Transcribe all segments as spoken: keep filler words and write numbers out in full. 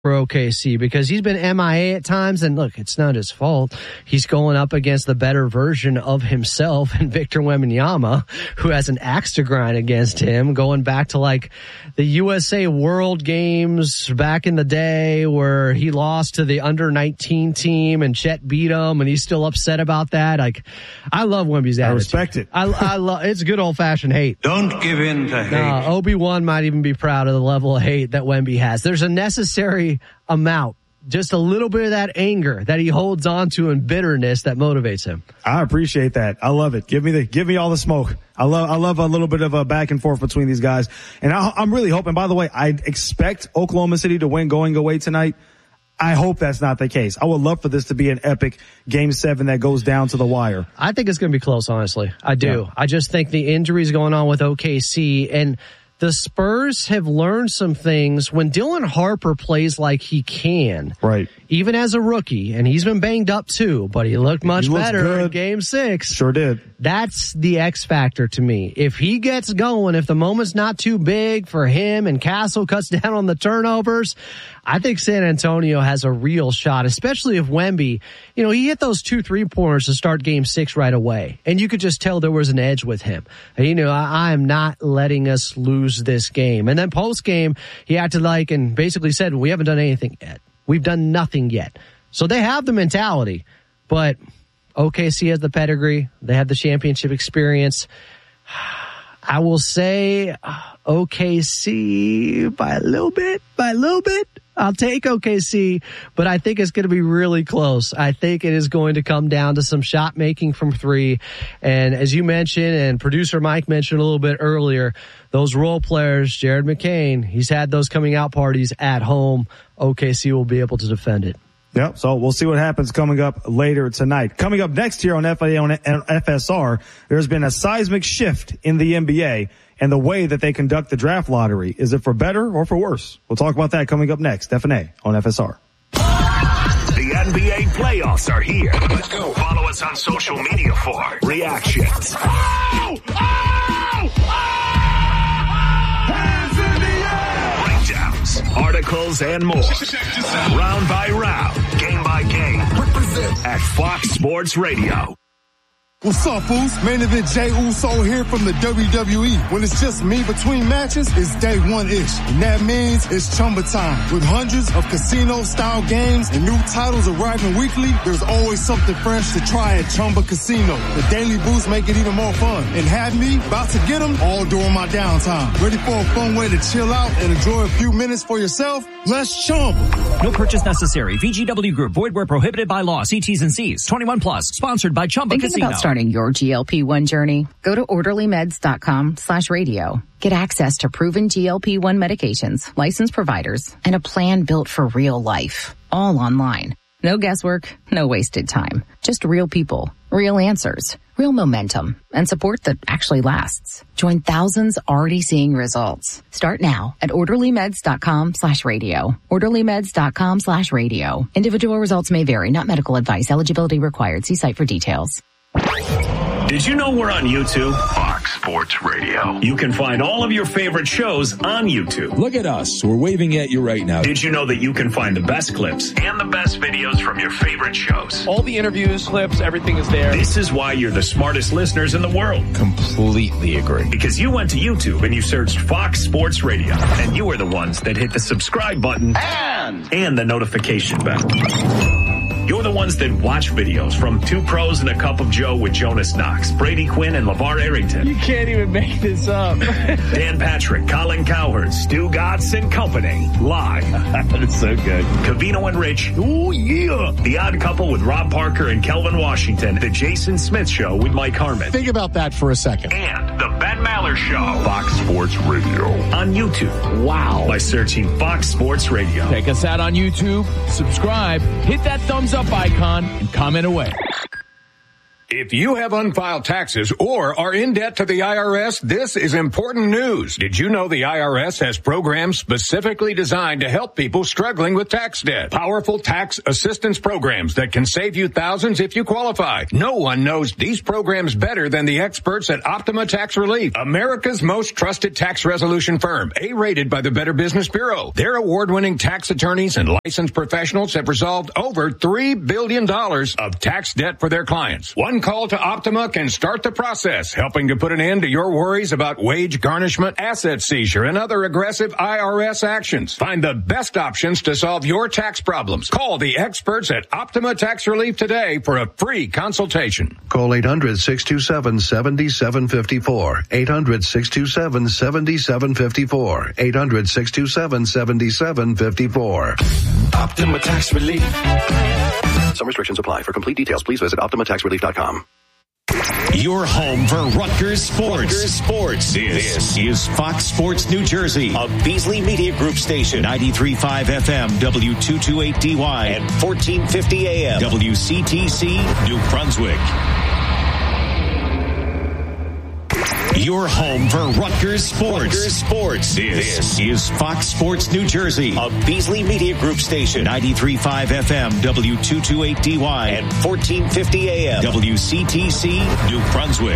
for O K C because he's been M I A at times, and look, it's not his fault. He's going up against the better version of himself and Victor Wembanyama, who has an axe to grind against him, going back to like the U S A World Games back in the day where he lost to the under nineteen team and Chet beat him, and he's still upset about that. Like, I love Wemby's attitude. I respect it. I, I love it's good old fashioned hate. Don't give in to hate. Uh, Obi-Wan might even be proud of the level of hate that Wemby has. There's a necessary amount, just a little bit of that anger that he holds on to and bitterness that motivates him. I appreciate that. I love it. Give me the, give me all the smoke. I love, I love a little bit of a back and forth between these guys. And I, I'm really hoping, by the way, I expect Oklahoma City to win going away tonight. I hope that's not the case. I would love for this to be an epic game seven that goes down to the wire. I think it's going to be close, honestly. I do. Yeah. I just think the injuries going on with O K C, and the Spurs have learned some things when Dylan Harper plays like he can. Right. Even as a rookie, and he's been banged up too, but he looked much he better good. in game six. Sure did. That's the X factor to me. If he gets going, if the moment's not too big for him and Castle cuts down on the turnovers, I think San Antonio has a real shot, especially if Wemby, you know, he hit those two three-pointers to start game six right away. And you could just tell there was an edge with him. And, you know, I, I am not letting us lose this game. And then post-game, he acted like and basically said, we haven't done anything yet. We've done nothing yet. So they have the mentality, but O K C has the pedigree. They have the championship experience. I will say O K C by a little bit, by a little bit. I'll take O K C, but I think it's going to be really close. I think it is going to come down to some shot making from three. And as you mentioned, and producer Mike mentioned a little bit earlier, those role players, Jared McCain, he's had those coming out parties at home. O K C will be able to defend it. Yep. So we'll see what happens coming up later tonight. Coming up next here on F A A on F S R, there's been a seismic shift in the N B A and the way that they conduct the draft lottery. Is it for better or for worse? We'll talk about that coming up next. F and A on F S R. The N B A playoffs are here. Let's go. Follow us on social media for reactions. Oh! Oh! Oh! Hands in the air! Breakdowns, articles, and more. Round by round, game by game. Represent at Fox Sports Radio. What's up, fools? Main event Jey Uso here from the W W E. When it's just me between matches, it's day one-ish. And that means it's Chumba time. With hundreds of casino-style games and new titles arriving weekly, there's always something fresh to try at Chumba Casino. The daily boosts make it even more fun. And have me about to get them all during my downtime. Ready for a fun way to chill out and enjoy a few minutes for yourself? Let's Chumba. No purchase necessary. V G W Group. Void where prohibited by law. See T's and C's. twenty-one plus. Sponsored by Chumba Thinking Casino. About starting your G L P one journey? Go to orderly meds dot com slash radio. Get access to proven G L P one medications, licensed providers, and a plan built for real life. All online. No guesswork, no wasted time. Just real people, real answers, real momentum, and support that actually lasts. Join thousands already seeing results. Start now at orderly meds dot com slash radio. orderly meds dot com slash radio. Individual results may vary, not medical advice. Eligibility required. See site for details. Did you know we're on YouTube? Fox Sports Radio. You can find all of your favorite shows on YouTube. Look at us. We're waving at you right now. Did you know that you can find the best clips and the best videos from your favorite shows? All the interviews, clips, everything is there. This is why you're the smartest listeners in the world. Completely agree. Because you went to YouTube and you searched Fox Sports Radio. And you were the ones that hit the subscribe button and, and the notification bell. You're the ones that watch videos from Two Pros and a Cup of Joe with Jonas Knox, Brady Quinn, and LeVar Arrington. You can't even make this up. Dan Patrick, Colin Cowherd, Stu Gatz and Company. Live. That's so good. Covino and Rich. Ooh, yeah. The Odd Couple with Rob Parker and Kelvin Washington. The Jason Smith Show with Mike Harmon. Think about that for a second. And the Ben Maller Show. Fox Sports Radio. On YouTube. Wow. By searching Fox Sports Radio. Check us out on YouTube. Subscribe. Hit that thumbs up icon and comment away. If you have unfiled taxes or are in debt to the I R S, this is important news. Did you know the I R S has programs specifically designed to help people struggling with tax debt? Powerful tax assistance programs that can save you thousands if you qualify. No one knows these programs better than the experts at Optima Tax Relief, America's most trusted tax resolution firm, A-rated by the Better Business Bureau. Their award-winning tax attorneys and licensed professionals have resolved over three billion dollars of tax debt for their clients. One call to Optima can start the process, helping to put an end to your worries about wage garnishment, asset seizure, and other aggressive I R S actions. Find the best options to solve your tax problems. Call the experts at Optima Tax Relief today for a free consultation. Call eight hundred, six two seven, seven seven five four. eight hundred, six two seven, seven seven five four. eight hundred, six two seven, seven seven five four. Optima Tax Relief. Some restrictions apply. For complete details, please visit optima tax relief dot com. Your home for Rutgers Sports. Rutgers Sports. This, this is Fox Sports New Jersey, a Beasley Media Group station, ninety-three point five F M, W two twenty-eight D Y, and fourteen fifty A M, W C T C, New Brunswick. Your home for Rutgers Sports. Rutgers Sports. This, this is Fox Sports New Jersey, a Beasley Media Group station, ninety-three point five F M, W two twenty-eight D Y, and fourteen fifty A M, W C T C, New Brunswick.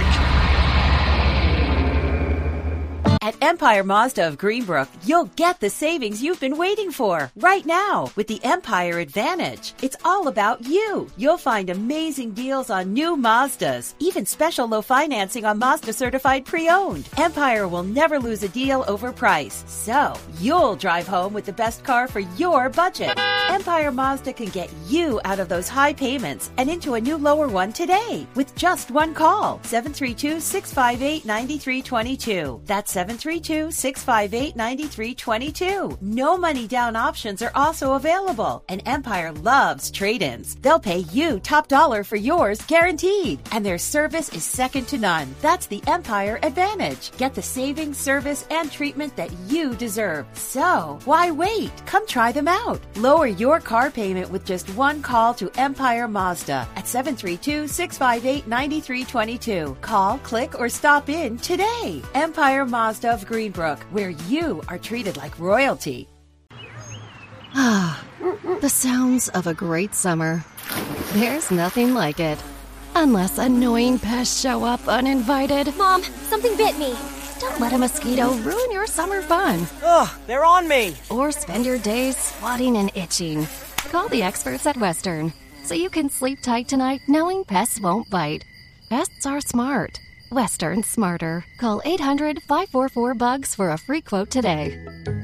At Empire Mazda of Greenbrook, you'll get the savings you've been waiting for right now with the Empire Advantage. It's all about you. You'll find amazing deals on new Mazdas, even special low financing on Mazda certified pre-owned. Empire will never lose a deal over price, so you'll drive home with the best car for your budget. Empire Mazda can get you out of those high payments and into a new lower one today with just one call. seven three two, six five eight, nine three two two. That's seven three two, six five eight, nine three two two. No money down options are also available, and Empire loves trade-ins. They'll pay you top dollar for yours guaranteed, and their service is second to none. That's the Empire Advantage. Get the savings, service, and treatment that you deserve. So, why wait? Come try them out. Lower your car payment with just one call to Empire Mazda at seven three two, six five eight, nine three two two. Call, click, or stop in today. Empire Mazda of Greenbrook, where you are treated like royalty. Ah, the sounds of a great summer. There's nothing like it. Unless annoying pests show up uninvited. Mom, something bit me. Don't let a mosquito ruin your summer fun. Ugh, they're on me. Or spend your days swatting and itching. Call the experts at Western, so you can sleep tight tonight knowing pests won't bite. Pests are smart. Western smarter. Call eight hundred, five four four, B U G S for a free quote today.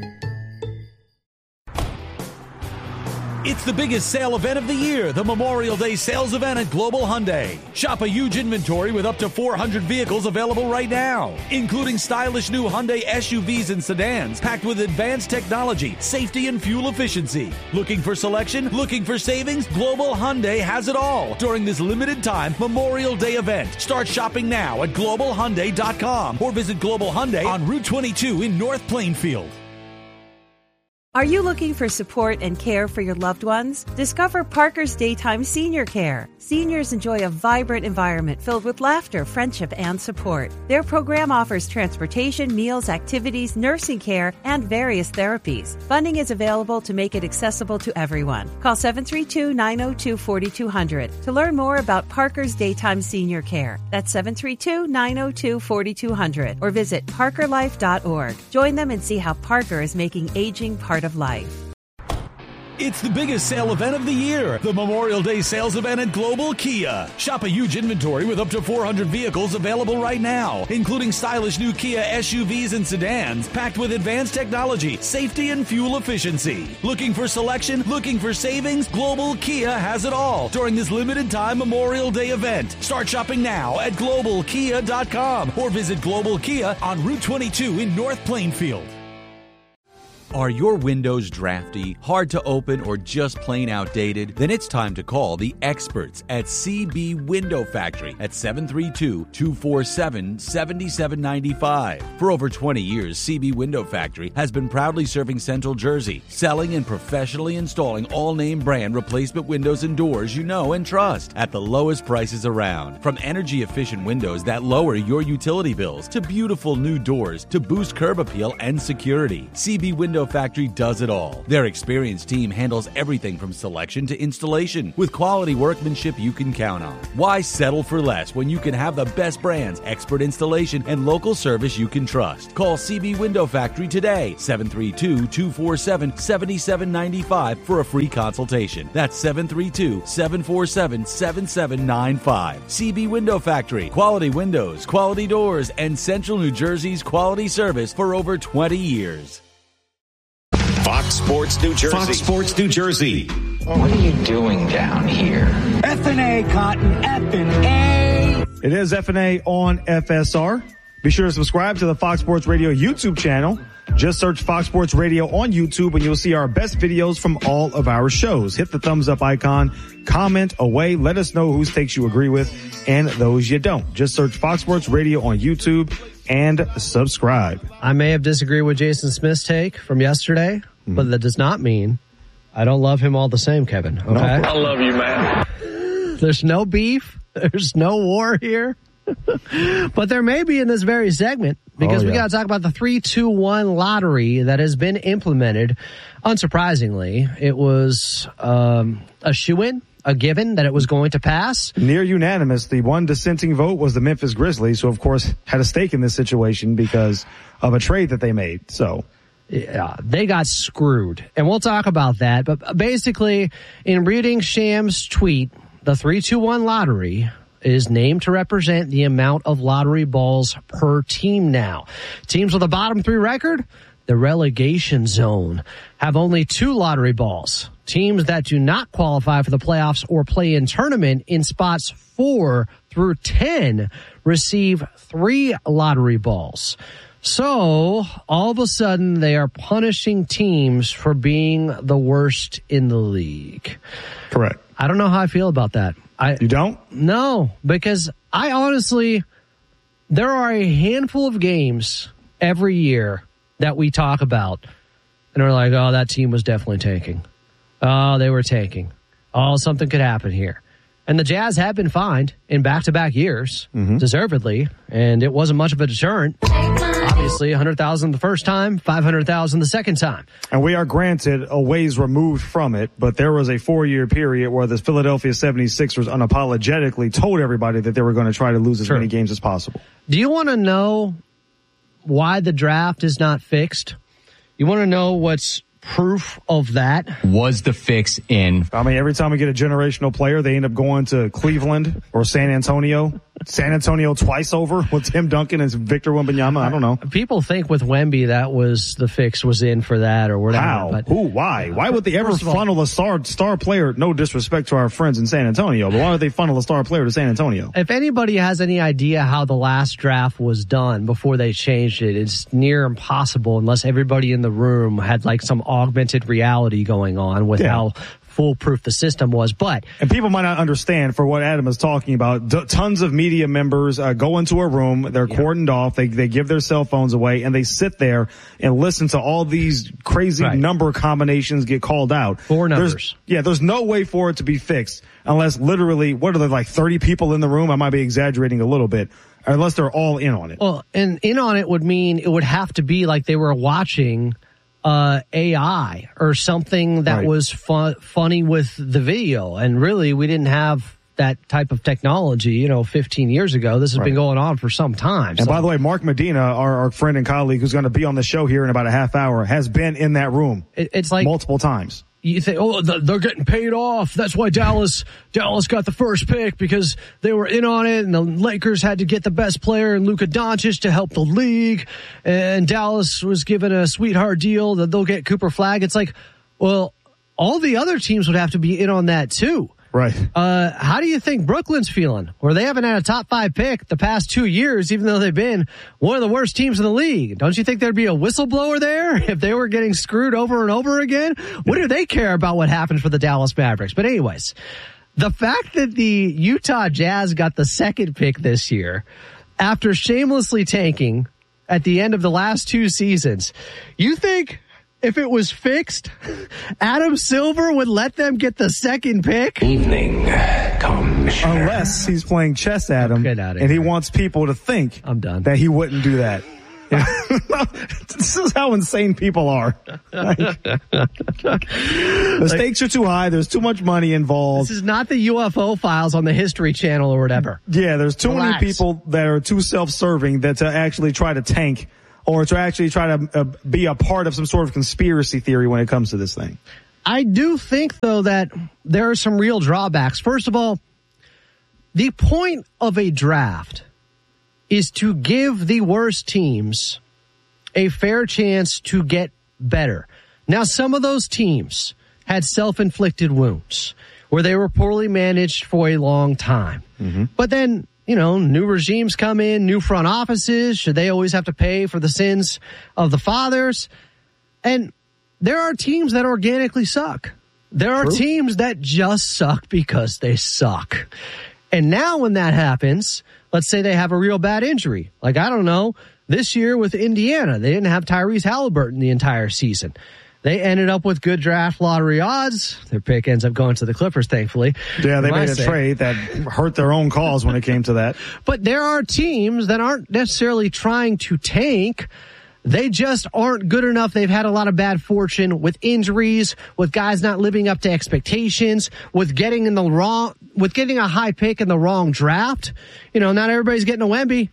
It's the biggest sale event of the year, the Memorial Day sales event at Global Hyundai. Shop a huge inventory with up to four hundred vehicles available right now, including stylish new Hyundai S U Vs and sedans packed with advanced technology, safety, and fuel efficiency. Looking for selection? Looking for savings? Global Hyundai has it all during this limited time Memorial Day event. Start shopping now at global hyundai dot com or visit Global Hyundai on Route twenty-two in North Plainfield. Are you looking for support and care for your loved ones? Discover Parker's Daytime Senior Care. Seniors enjoy a vibrant environment filled with laughter, friendship, and support. Their program offers transportation, meals, activities, nursing care, and various therapies. Funding is available to make it accessible to everyone. Call seven three two, nine zero two, four two zero zero to learn more about Parker's Daytime Senior Care. That's seven three two, nine zero two, four two zero zero or visit parker life dot org. Join them and see how Parker is making aging part of life. It's the biggest sale event of the year, the Memorial Day sales event at Global Kia. Shop a huge inventory with up to four hundred vehicles available right now, including stylish new Kia S U Vs and sedans packed with advanced technology, safety, and fuel efficiency. Looking for selection? Looking for savings? Global Kia has it all during this limited time Memorial Day event. Start shopping now at global kia dot com or visit Global Kia on Route twenty-two in North Plainfield. Are your windows drafty, hard to open, or just plain outdated? Then it's time to call the experts at C B Window Factory at seven three two, two four seven, seven seven nine five. For over twenty years, C B Window Factory has been proudly serving Central Jersey, selling and professionally installing all name brand replacement windows and doors you know and trust at the lowest prices around. From energy efficient windows that lower your utility bills to beautiful new doors to boost curb appeal and security, C B Window Factory does it all. Their experienced team handles everything from selection to installation with quality workmanship you can count on. Why settle for less when you can have the best brands, expert installation, and local service you can trust? Call C B Window Factory today, seven three two, two four seven, seven seven nine five for a free consultation. That's seven three two, seven four seven, seven seven nine five. C B Window Factory, quality windows, quality doors, and Central New Jersey's quality service for over twenty years. Fox Sports New Jersey. Fox Sports New Jersey. What are you doing down here? F and A, Cotton. F and A. It is F and A on F S R. Be sure to subscribe to the Fox Sports Radio YouTube channel. Just search Fox Sports Radio on YouTube and you'll see our best videos from all of our shows. Hit the thumbs up icon, comment away, let us know whose takes you agree with and those you don't. Just search Fox Sports Radio on YouTube and subscribe. I may have disagreed with Jason Smith's take from yesterday, mm-hmm. but that does not mean I don't love him all the same, Kevin. Okay? No, I love you, man. There's no beef. There's no war here. But there may be in this very segment because oh, yeah. we got to talk about the three two one lottery that has been implemented. Unsurprisingly, it was um, a shoo-in, a given that it was going to pass. Near unanimous. The one dissenting vote was the Memphis Grizzlies, who, of course, had a stake in this situation because of a trade that they made. So, yeah, they got screwed. And we'll talk about that. But basically, in reading Sham's tweet, the three two one lottery is named to represent the amount of lottery balls per team now. Teams with a bottom three record, the relegation zone, have only two lottery balls. Teams that do not qualify for the playoffs or play in tournament in spots four through ten receive three lottery balls. So, all of a sudden, they are punishing teams for being the worst in the league. Correct. I don't know how I feel about that. I, you don't? No, because I honestly, there are a handful of games every year that we talk about, and we're like, oh, that team was definitely tanking. Oh, they were tanking. Oh, something could happen here. And the Jazz have been fined in back-to-back years, mm-hmm. deservedly, and it wasn't much of a deterrent. Obviously, one hundred thousand dollars the first time, five hundred thousand dollars the second time. And we are granted a ways removed from it, but there was a four-year period where the Philadelphia seventy-sixers unapologetically told everybody that they were going to try to lose as sure. many games as possible. Do you want to know why the draft is not fixed? You want to know what's proof of that? Was the fix in? I mean, every time we get a generational player, they end up going to Cleveland or San Antonio. San Antonio twice over with Tim Duncan and Victor Wembanyama. I don't know. People think with Wemby that was the fix was in for that or whatever. How? But, Who? Why? Why would they ever funnel a star star player? No disrespect to our friends in San Antonio, but why would they funnel a star player to San Antonio? If anybody has any idea how the last draft was done before they changed it, it's near impossible unless everybody in the room had like some augmented reality going on with yeah. how foolproof the system was. But and people might not understand for what Adam is talking about. D- tons of media members uh, go into a room, they're yeah. cordoned off, they they give their cell phones away, and they sit there and listen to all these crazy right. number combinations get called out. Four numbers. There's, yeah, there's no way for it to be fixed unless literally, what are there, like thirty people in the room? I might be exaggerating a little bit. Unless they're all in on it. Well, and in on it would mean it would have to be like they were watching uh A I or something that right. was fun, funny with the video. And really, we didn't have that type of technology, you know, fifteen years ago. This has right. been going on for some time. And so. by the way, Mark Medina, our, our friend and colleague who's going to be on the show here in about a half hour, has been in that room it, it's like multiple times. You think, oh, they're getting paid off. That's why Dallas, Dallas got the first pick because they were in on it, and the Lakers had to get the best player in Luka Doncic to help the league, and Dallas was given a sweetheart deal that they'll get Cooper Flagg. It's like, well, all the other teams would have to be in on that too. Right. Uh, how do you think Brooklyn's feeling? Where they haven't had a top five pick the past two years, even though they've been one of the worst teams in the league. Don't you think there'd be a whistleblower there if they were getting screwed over and over again? What do they care about what happened for the Dallas Mavericks? But anyways, the fact that the Utah Jazz got the second pick this year after shamelessly tanking at the end of the last two seasons, you think if it was fixed, Adam Silver would let them get the second pick? Evening, Commissioner. Unless he's playing chess at him and he wants people to think I'm done. that he wouldn't do that. This is how insane people are. Like, the stakes are too high. There's too much money involved. This is not the U F O files on the History Channel or whatever. Yeah, there's too Relax. many people that are too self-serving that to actually try to tank or to actually try to uh, be a part of some sort of conspiracy theory when it comes to this thing. I do think, though, that there are some real drawbacks. First of all, the point of a draft is to give the worst teams a fair chance to get better. Now, some of those teams had self-inflicted wounds where they were poorly managed for a long time. Mm-hmm. But then, you know, new regimes come in, new front offices. Should they always have to pay for the sins of the fathers? And there are teams that organically suck. There are True. teams that just suck because they suck. And now when that happens, let's say they have a real bad injury. Like, I don't know, this year with Indiana, they didn't have Tyrese Halliburton the entire season. They ended up with good draft lottery odds. Their pick ends up going to the Clippers, thankfully. Yeah, they made a trade that hurt their own cause when it came to that. But there are teams that aren't necessarily trying to tank. They just aren't good enough. They've had a lot of bad fortune with injuries, with guys not living up to expectations, with getting in the wrong, with getting a high pick in the wrong draft. You know, not everybody's getting a Wemby.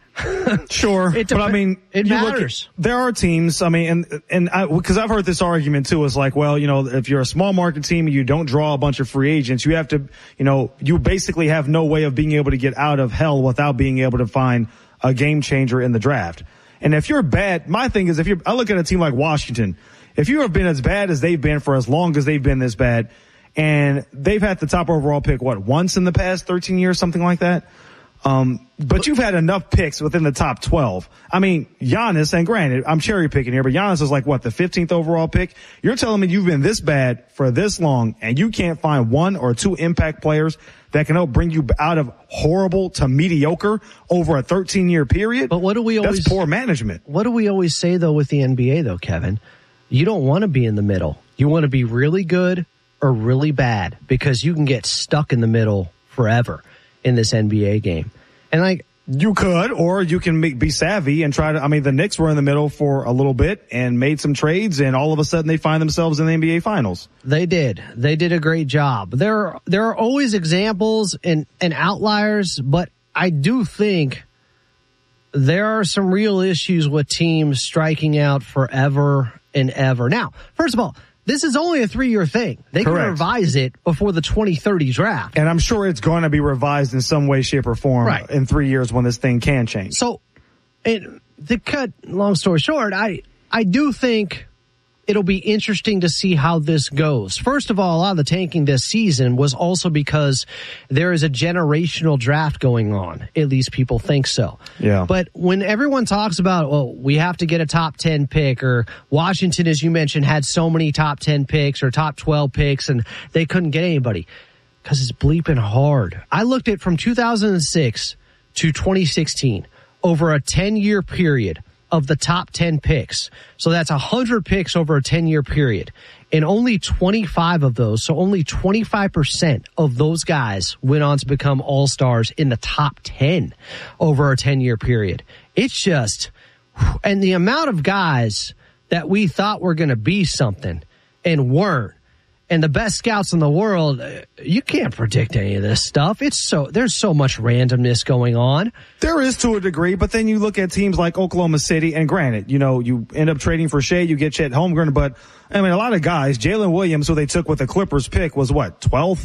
Sure. It but I mean, it you look matters. At, there are teams, I mean, and, and I, cause I've heard this argument too, is like, well, you know, if you're a small market team and you don't draw a bunch of free agents, you have to, you know, you basically have no way of being able to get out of hell without being able to find a game changer in the draft. And if you're bad, my thing is if you're, I look at a team like Washington, if you have been as bad as they've been for as long as they've been this bad, and they've had the top overall pick, what, once in the past thirteen years, something like that? Um, but you've had enough picks within the top twelve. I mean, Giannis, and granted, I'm cherry picking here, but Giannis is like, what, the fifteenth overall pick? You're telling me you've been this bad for this long and you can't find one or two impact players that can help bring you out of horrible to mediocre over a thirteen year period? But what do we always, that's poor management. What do we always say though with the N B A though, Kevin? You don't want to be in the middle. You want to be really good or really bad because you can get stuck in the middle forever in this N B A game. And like, you could, or you can make, be savvy and try to, I mean, the Knicks were in the middle for a little bit and made some trades, and all of a sudden they find themselves in the N B A finals. They did. They did a great job. There, there are always examples and, and outliers, but I do think there are some real issues with teams striking out forever and ever. Now, first of all, this is only a three-year thing. They Correct. can revise it before the twenty thirty draft. And I'm sure it's going to be revised in some way, shape, or form right. in three years when this thing can change. So, it, to cut long story short, I, I do think it'll be interesting to see how this goes. First of all, a lot of the tanking this season was also because there is a generational draft going on. At least people think so. Yeah. But when everyone talks about, well, we have to get a top ten pick, or Washington, as you mentioned, had so many top ten picks or top twelve picks and they couldn't get anybody, because it's bleeping hard. I looked at from two thousand six to twenty sixteen, over a ten-year period of the top ten picks. So that's one hundred picks over a ten-year period. And only twenty-five of those, so only twenty-five percent of those guys went on to become all-stars in the top ten over a ten-year period. It's just, and the amount of guys that we thought were going to be something and weren't, and the best scouts in the world, you can't predict any of this stuff. It's so, there's so much randomness going on. There is to a degree, but then you look at teams like Oklahoma City, and granted, you know, you end up trading for Shea, you get Chet Holmgren, but I mean, a lot of guys, Jalen Williams, who they took with the Clippers pick, was what, twelfth?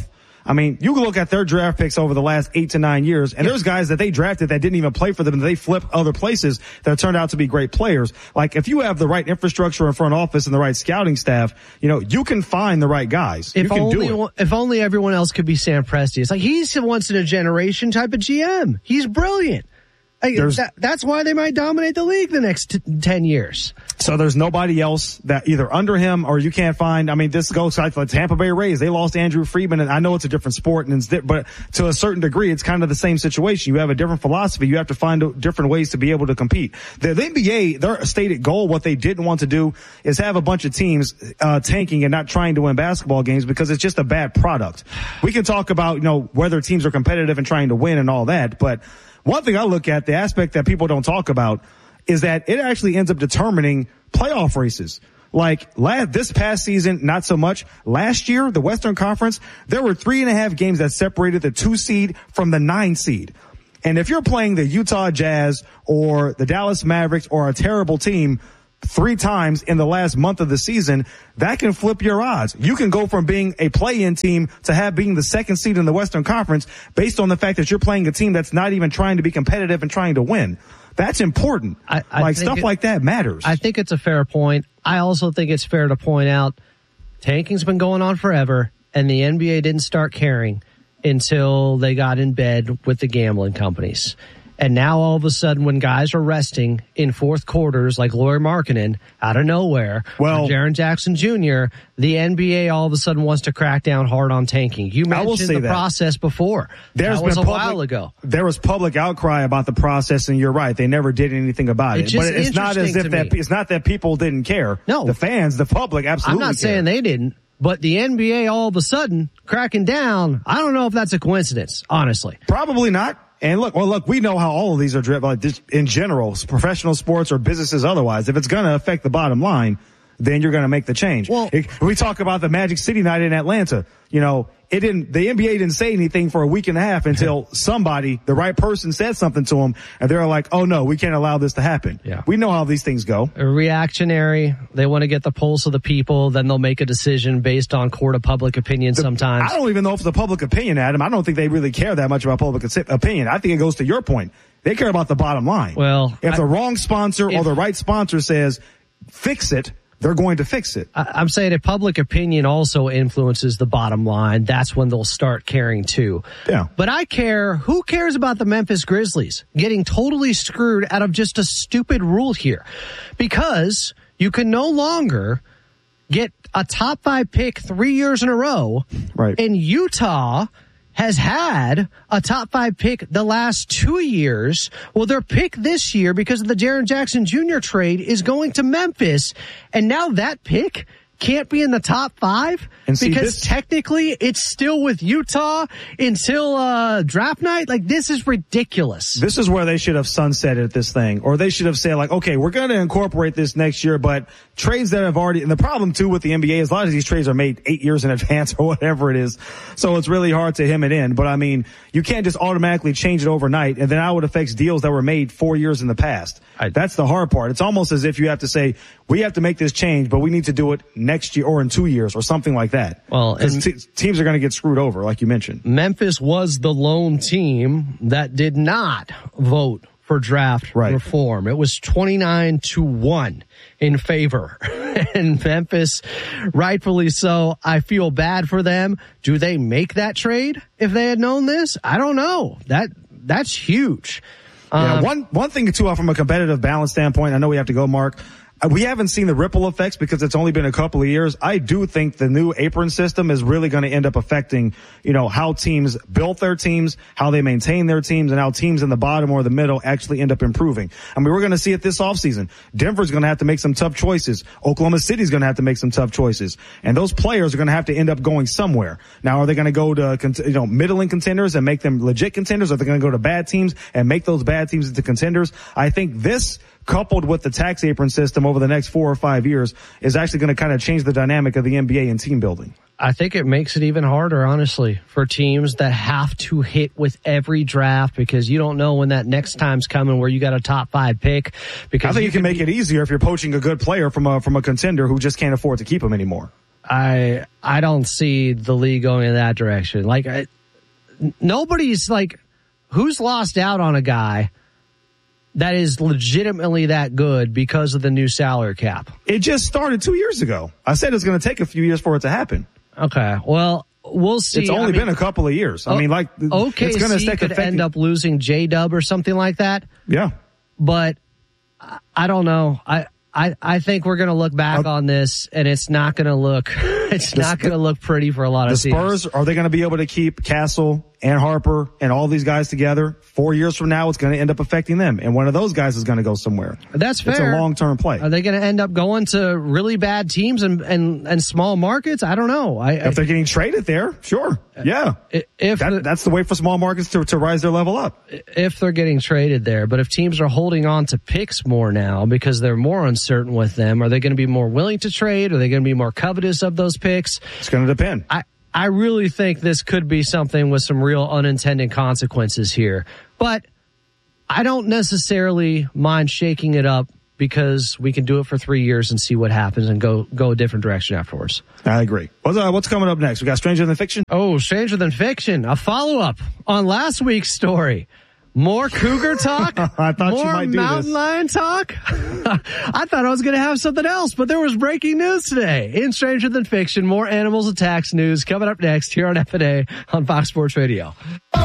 I mean, you can look at their draft picks over the last eight to nine years, and yeah. there's guys that they drafted that didn't even play for them, and they flipped other places that turned out to be great players. Like, if you have the right infrastructure in front office and the right scouting staff, you know, you can find the right guys. If you can only, do it. If only everyone else could be Sam Presti. It's like, he's a once-in-a-generation type of G M. He's brilliant. Like, that, that's why they might dominate the league the next t- ten years. So there's nobody else that either under him or you can't find. I mean, this goes like the Tampa Bay Rays. They lost Andrew Friedman, and I know it's a different sport, and it's di- but to a certain degree, it's kind of the same situation. You have a different philosophy. You have to find different ways to be able to compete. The, the N B A, their stated goal, what they didn't want to do, is have a bunch of teams uh tanking and not trying to win basketball games because it's just a bad product. We can talk about, you know, whether teams are competitive and trying to win and all that, but one thing I look at, the aspect that people don't talk about, is that it actually ends up determining playoff races. Like last, this past season, not so much. Last year, the Western Conference, there were three and a half games that separated the two seed from the nine seed. And if you're playing the Utah Jazz or the Dallas Mavericks or a terrible team three times in the last month of the season, that can flip your odds. You can go from being a play-in team to have being the second seed in the Western Conference based on the fact that you're playing a team that's not even trying to be competitive and trying to win. That's important. I, I like stuff it, like that matters. I think it's a fair point. I also think it's fair to point out tanking's been going on forever, and the N B A didn't start caring until they got in bed with the gambling companies. And now all of a sudden, when guys are resting in fourth quarters, like Lauri Markkanen, out of nowhere, well, Jaren Jackson Junior, the N B A all of a sudden wants to crack down hard on tanking. You mentioned the that. process before. There's that was been a public, while ago. There was public outcry about the process, and you're right. They never did anything about it. It's but it's not as if that, it's not that people didn't care. No. The fans, the public, absolutely I'm not care. saying they didn't. But the N B A all of a sudden cracking down, I don't know if that's a coincidence, honestly. Probably not. And look, well, look, we know how all of these are driven, like this, in general, professional sports or businesses otherwise. If it's going to affect the bottom line, then you're going to make the change. Well, it, we talk about the Magic City night in Atlanta. You know, it didn't, the N B A didn't say anything for a week and a half until somebody, the right person, said something to them, and they're like, oh no, we can't allow this to happen. Yeah. We know how these things go. Reactionary. They want to get the pulse of the people, then they'll make a decision based on court of public opinion the, sometimes. I don't even know if it's a public opinion, Adam. I don't think they really care that much about public opinion. I think it goes to your point. They care about the bottom line. Well, if I, the wrong sponsor if, or the right sponsor says, fix it, they're going to fix it. I, I'm saying if public opinion also influences the bottom line, that's when they'll start caring too. Yeah. But I care, who cares about the Memphis Grizzlies getting totally screwed out of just a stupid rule here? Because you can no longer get a top five pick three years in a row. Right. In Utah has had a top five pick the last two years. Well, their pick this year, because of the Jaren Jackson Junior trade, is going to Memphis. And now that pick can't be in the top five and see, because this, technically it's still with Utah until uh draft night. Like, this is ridiculous. This is where they should have sunsetted this thing, or they should have said, like, okay, we're going to incorporate this next year, but trades that have already, and the problem too with the N B A is a lot of these trades are made eight years in advance or whatever it is. So it's really hard to hem it in. But I mean, you can't just automatically change it overnight, and then how it affects deals that were made four years in the past. I, That's the hard part. It's almost as if you have to say, we have to make this change, but we need to do it next year or in two years or something like that. Well, because t- teams are going to get screwed over, like you mentioned. Memphis was the lone team that did not vote for draft right. reform. It was twenty-nine to one in favor. And Memphis, rightfully so, I feel bad for them. Do they make that trade if they had known this? I don't know. That that's huge. Yeah, um, one one thing too, from a competitive balance standpoint, I know we have to go, Mark. We haven't seen the ripple effects because it's only been a couple of years. I do think the new apron system is really going to end up affecting, you know, how teams built their teams, how they maintain their teams, and how teams in the bottom or the middle actually end up improving. I mean, we're going to see it this offseason. Denver's going to have to make some tough choices. Oklahoma City's going to have to make some tough choices. And those players are going to have to end up going somewhere. Now, are they going to go to, you know, middling contenders and make them legit contenders? Or are they going to go to bad teams and make those bad teams into contenders? I think this, coupled with the tax apron system over the next four or five years, is actually going to kind of change the dynamic of the N B A and team building. I think it makes it even harder, honestly, for teams that have to hit with every draft because you don't know when that next time's coming where you got a top five pick. Because I think you you can make be- it easier if you're poaching a good player from a from a contender who just can't afford to keep him anymore. I I don't see the league going in that direction. Like, I, nobody's like, who's lost out on a guy that is legitimately that good because of the new salary cap? It just started two years ago. I said it's going to take a few years for it to happen. Okay, well, we'll see. It's only I mean, been a couple of years. I mean, like, okay, it's going to could affecting. end up losing J-Dub or something like that. Yeah. But I, I don't know. I, I, I think we're going to look back uh, on this, and it's not going to look it's the, not going to look pretty for a lot of the Spurs. teams. Are they going to be able to keep Castle and Harper and all these guys together? Four years from now, it's going to end up affecting them, and one of those guys is going to go somewhere. That's fair. It's a long-term play. Are they going to end up going to really bad teams and and, and small markets? I don't know. I, if they're getting traded there, sure, yeah. If that, the, that's the way for small markets to to rise their level up. If they're getting traded there, but if teams are holding on to picks more now because they're more uncertain with them, are they going to be more willing to trade? Are they going to be more covetous of those picks? It's going to depend. I. I really think this could be something with some real unintended consequences here. But I don't necessarily mind shaking it up because we can do it for three years and see what happens and go go a different direction afterwards. I agree. What's, uh, what's coming up next? We got Stranger Than Fiction? Oh, Stranger Than Fiction. A follow-up on last week's story. More cougar talk? I thought More you might do mountain this. lion talk? I thought I was going to have something else, but there was breaking news today. In Stranger Than Fiction, more animals attacks news coming up next here on F and A on Fox Sports Radio.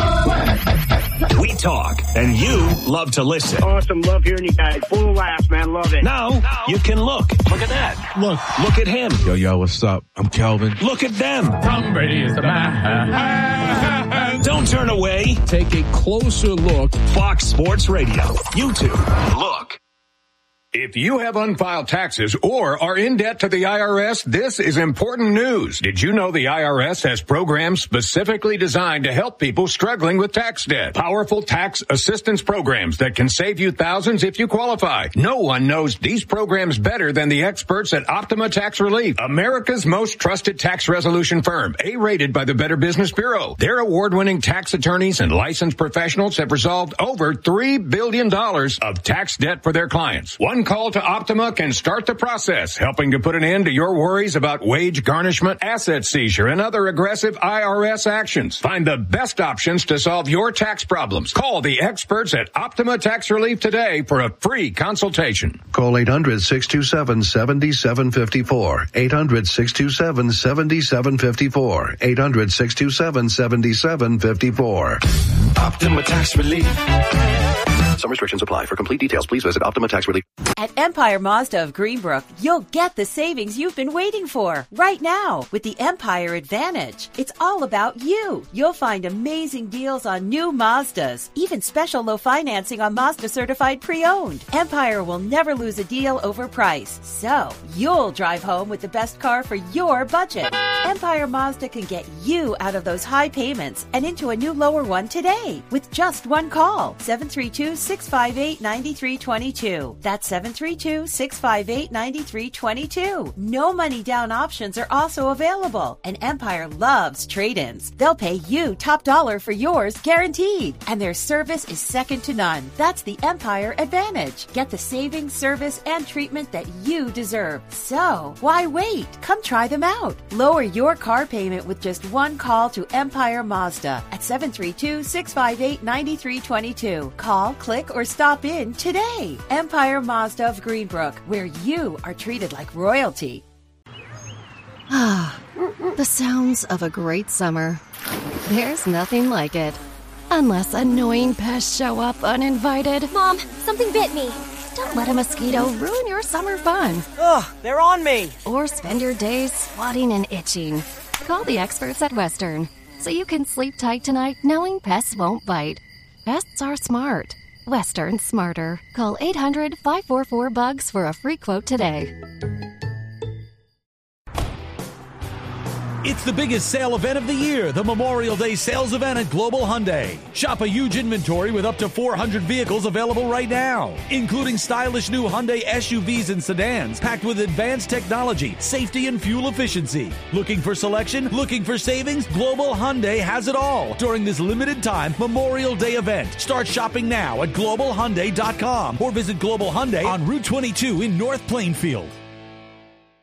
We talk, and you love to listen. Awesome. Love hearing you guys. Full of laughs, man. Love it. Now, now, you can look. Look at that. Look. Look at him. Yo, yo, what's up? I'm Kelvin. Look at them. Tom Brady is the man. Don't turn away. Take a closer look. Fox Sports Radio. YouTube. Look. If you have unfiled taxes or are in debt to the I R S, this is important news. Did you know the I R S has programs specifically designed to help people struggling with tax debt? Powerful tax assistance programs that can save you thousands if you qualify. No one knows these programs better than the experts at Optima Tax Relief, America's most trusted tax resolution firm, A-rated by the Better Business Bureau. Their award-winning tax attorneys and licensed professionals have resolved over three billion dollars of tax debt for their clients. One call to Optima can start the process, helping to put an end to your worries about wage garnishment, asset seizure, and other aggressive I R S actions. Find the best options to solve your tax problems. Call the experts at Optima Tax Relief today for a free consultation. Call eight hundred, six two seven, seven seven five four. eight hundred, six two seven, seven seven five four. eight hundred, six two seven, seven seven five four. Optima Tax Relief. Some restrictions apply. For complete details, please visit Optima Tax Relief. At Empire Mazda of Greenbrook, you'll get the savings you've been waiting for right now with the Empire Advantage. It's all about you. You'll find amazing deals on new Mazdas, even special low financing on Mazda certified pre-owned. Empire will never lose a deal over price, so you'll drive home with the best car for your budget. Empire Mazda can get you out of those high payments and into a new lower one today with just one call. seven three two, six five eight, nine three two two. That's seven three two, six five eight, nine three two two. No money down options are also available, and Empire loves trade-ins. They'll pay you top dollar for yours guaranteed, and their service is second to none. That's the Empire Advantage. Get the savings, service, and treatment that you deserve. So, why wait? Come try them out. Lower your car payment with just one call to Empire Mazda at seven three two, six five eight, nine three two two. Call, click, or stop in today. Empire Mazda of Greenbrook, where you are treated like royalty. Ah, the sounds of a great summer. There's nothing like it. Unless annoying pests show up uninvited. Mom, something bit me. Don't let a mosquito ruin your summer fun. Ugh, they're on me. Or spend your days swatting and itching. Call the experts at Western, so you can sleep tight tonight knowing pests won't bite. Pests are smart. Western smarter. Call eight hundred, five four four, bugs for a free quote today. It's the biggest sale event of the year, the Memorial Day sales event at Global Hyundai. Shop a huge inventory with up to four hundred vehicles available right now, including stylish new Hyundai S U Vs and sedans packed with advanced technology, safety, and fuel efficiency. Looking for selection? Looking for savings? Global Hyundai has it all during this limited time Memorial Day event. Start shopping now at global hyundai dot com or visit Global Hyundai on Route twenty-two in North Plainfield.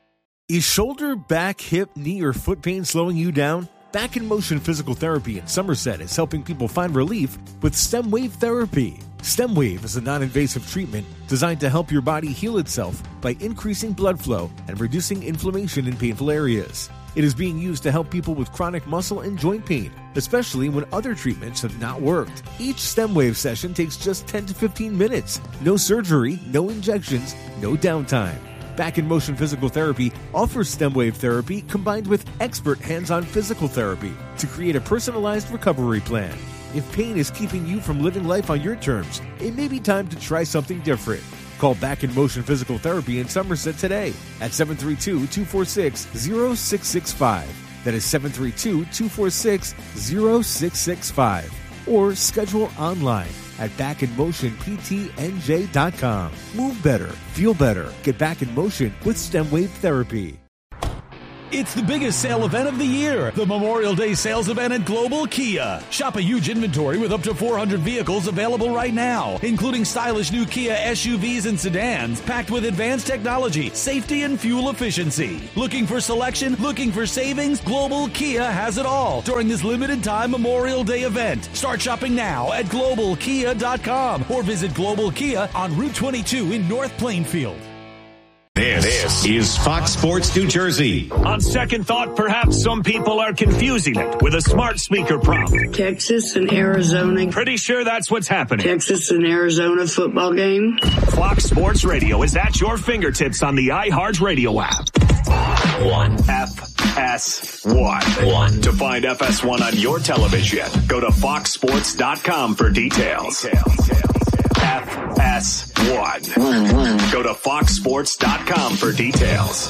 Is shoulder, back, hip, knee, or foot pain slowing you down? Back in Motion Physical Therapy in Somerset is helping people find relief with STEM Wave Therapy. STEM Wave is a non-invasive treatment designed to help your body heal itself by increasing blood flow and reducing inflammation in painful areas. It is being used to help people with chronic muscle and joint pain, especially when other treatments have not worked. Each STEM Wave session takes just ten to fifteen minutes. No surgery, no injections, no downtime. Back in Motion Physical Therapy offers STEM Wave therapy combined with expert hands-on physical therapy to create a personalized recovery plan. If pain is keeping you from living life on your terms, it may be time to try something different. Call Back in Motion Physical Therapy in Somerset today at seven three two, two four six, zero six six five. That is seven three two, two four six, zero six six five. Or schedule online at back in motion p t n j dot com. Move better, feel better, get back in motion with STEM Wave Therapy. It's the biggest sale event of the year, the Memorial Day sales event at Global Kia. Shop a huge inventory with up to four hundred vehicles available right now, including stylish new Kia S U Vs and sedans packed with advanced technology, safety, and fuel efficiency. Looking for selection? Looking for savings? Global Kia has it all during this limited time Memorial Day event. Start shopping now at global kia dot com or visit Global Kia on Route twenty-two in North Plainfield. This is Fox Sports New Jersey. On second thought, perhaps some people are confusing it with a smart speaker prompt. Texas and Arizona. Pretty sure that's what's happening. Texas and Arizona football game. Fox Sports Radio is at your fingertips on the iHeartRadio app. One. F S one. One. To find F S one on your television, go to fox sports dot com for details. Details. F S one. Go to fox sports dot com for details.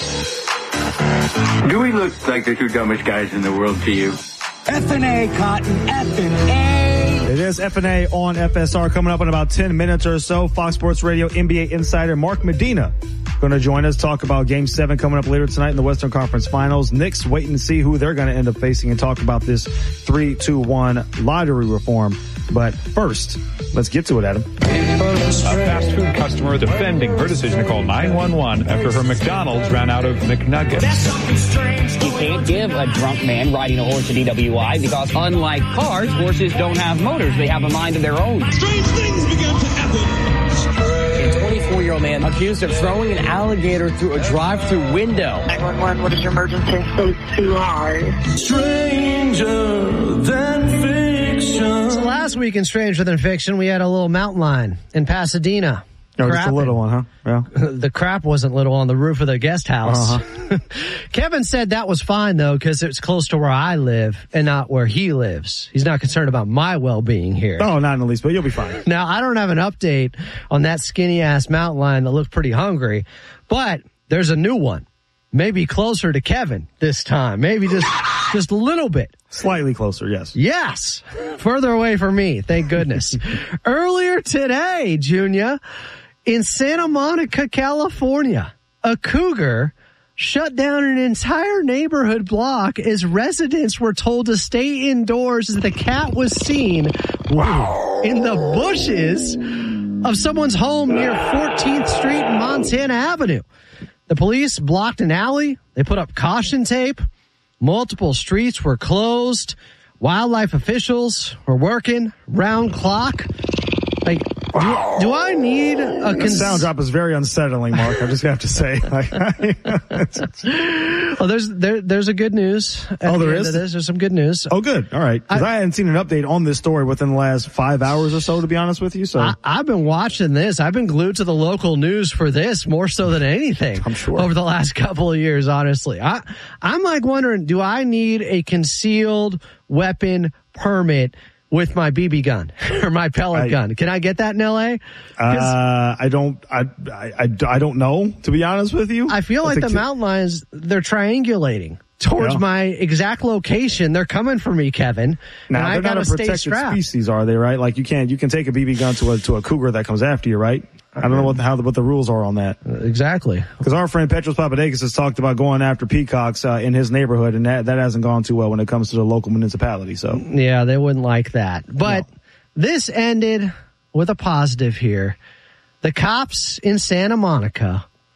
Do we look like the two dumbest guys in the world to you? F and A, Cotton, F and A. It is F and A on F S R coming up in about ten minutes or so. Fox Sports Radio N B A insider Mark Medina going to join us, talk about Game seven coming up later tonight in the Western Conference Finals. Knicks waiting to see who they're going to end up facing and talk about this three two one lottery reform. But first, let's get to it, Adam. A fast food customer defending her decision to call nine one one after her McDonald's ran out of McNuggets. You can't give a drunk man riding a horse a D W I because unlike cars, horses don't have motors. They have a mind of their own. Strange things began to happen. A twenty-four-year-old man accused of throwing an alligator through a drive-through window. nine one one, what is your emergency? It's too hard. Stranger than fiction. So last week in Stranger Than Fiction, we had a little mountain lion in Pasadena. Oh, just a little one, huh? Yeah. The crap wasn't little on the roof of the guest house. Uh-huh. Kevin said that was fine, though, because it's close to where I live and not where he lives. He's not concerned about my well-being here. Oh, not in the least, but you'll be fine. Now, I don't have an update on that skinny-ass mountain lion that looked pretty hungry, but there's a new one. Maybe closer to Kevin this time. Maybe just just a little bit. Slightly closer, yes. Yes. Further away from me, thank goodness. Earlier today, Junior, in Santa Monica, California, a cougar shut down an entire neighborhood block as residents were told to stay indoors as the cat was seen in the bushes of someone's home near fourteenth Street and Montana Avenue. The police blocked an alley. They put up caution tape. Multiple streets were closed. Wildlife officials were working round clock. Like, do, do I need a The cons- sound drop is very unsettling, Mark. I just have to say. Oh, there's there there's a good news. At Oh, there the end is? of this. There's some good news. Oh, good. All right. Because I, I hadn't seen an update on this story within the last five hours or so, to be honest with you. So I, I've been watching this. I've been glued to the local news for this more so than anything. I'm sure. Over the last couple of years, honestly. I, I'm like wondering, do I need a concealed weapon permit with my B B gun or my pellet I, gun? Can I get that in L A? Uh, I don't, I, I, I, I don't know, to be honest with you. I feel I like the think mountain lions, they're triangulating towards Yeah. my exact location. They're coming for me, Kevin. Now, and I they're not gotta a stay protected strapped. species, are they, right? Like you can't, you can take a B B gun to a, to a cougar that comes after you, right? I don't know what the, how the, what the rules are on that. Exactly. Because our friend Petros Papadakis has talked about going after peacocks uh, in his neighborhood, and that, that hasn't gone too well when it comes to the local municipality. So Yeah, they wouldn't like that. But No. this ended with a positive here. The cops in Santa Monica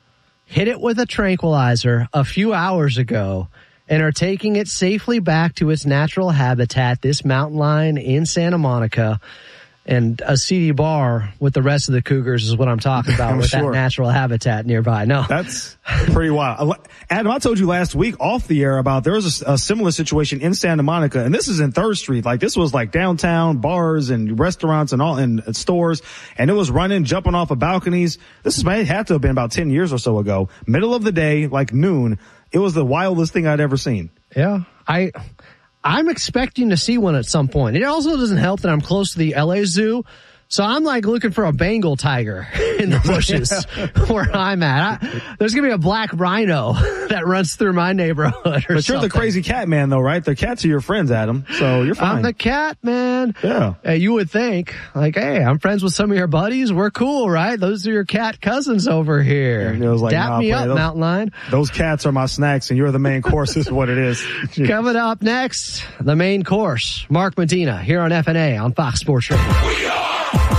hit it with a tranquilizer a few hours ago and are taking it safely back to its natural habitat, this mountain lion in Santa Monica. And a seedy bar with the rest of the Cougars is what I'm talking about with sure. that natural habitat nearby. No, that's pretty wild. Adam, I told you last week off the air about there was a, a similar situation in Santa Monica, and this is in Third Street. Like this was like downtown bars and restaurants and all and, and stores, and it was running, jumping off of balconies. This is it had to have been about ten years or so ago. Middle of the day, like noon. It was the wildest thing I'd ever seen. Yeah, I. I'm expecting to see one at some point. It also doesn't help that I'm close to the L A Zoo. So I'm like looking for a Bengal tiger in the bushes where I'm at. I, there's going to be a black rhino that runs through my neighborhood or But you're something. the crazy cat man though, right? The cats are your friends, Adam. So you're fine. I'm the cat man. Yeah. Hey, you would think like, hey, I'm friends with some of your buddies. We're cool, right? Those are your cat cousins over here. And it was like, Dap nah, me up, those, mountain lion. Those cats are my snacks and you're the main course is what it is. Coming up next, the main course. Mark Medina here on F N A on Fox Sports Radio. We are